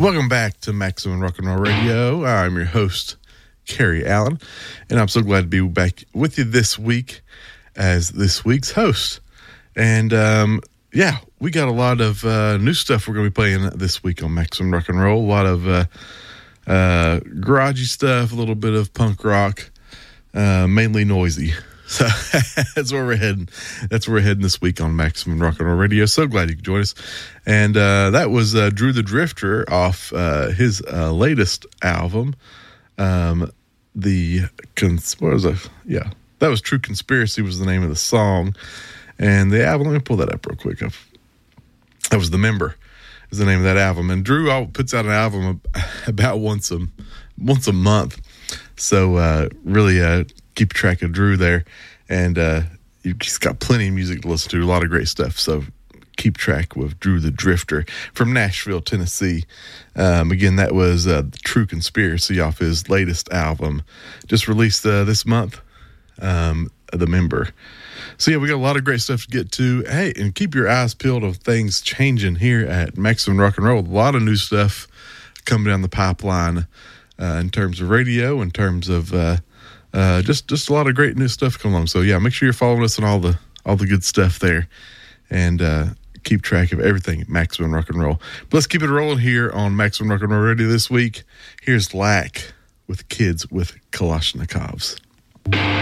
Welcome back to Maximum Rock and Roll Radio. I'm your host, Kerry Allen, and I'm so glad to be back with you this week as this week's host. And we got a lot of new stuff we're going to be playing this week on Maximum Rock and Roll. A lot of garagey stuff, a little bit of punk rock, mainly noisy. So that's where we're heading. That's where we're heading this week on Maximum Rock and Roll Radio. So glad you could join us. And that was Drew the Drifter off his latest album. That was True Conspiracy was the name of the song. And the album, let me pull that up real quick. That was The Member is the name of that album. And Drew puts out an album about once a month. So really keep track of Drew there. And he's got plenty of music to listen to, a lot of great stuff. So keep track with Drew the Drifter from Nashville, Tennessee. Again, that was True Conspiracy off his latest album, just released this month, The Member. So yeah, we got a lot of great stuff to get to. Hey, and keep your eyes peeled of things changing here at Maximum Rock and Roll. A lot of new stuff coming down the pipeline in terms of radio, in terms of just a lot of great new stuff coming along. So yeah, make sure you're following us on all the good stuff there, and keep track of everything at Maximum Rock and Roll. But let's keep it rolling here on Maximum Rock and Roll Radio this week. Here's Lack with Kids with Kalashnikovs.